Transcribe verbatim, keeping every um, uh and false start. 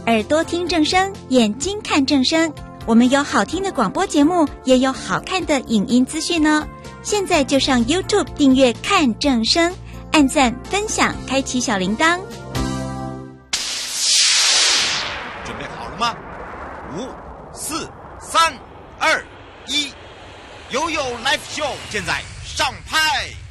耳朵听正声，眼睛看正声。我们有好听的广播节目，也有好看的影音资讯哦。现在就上 YouTube 订阅看正声，按赞分享，开启小铃铛。 准备好了吗？五、四、三、二、一，悠悠 Live Show 现在上拍。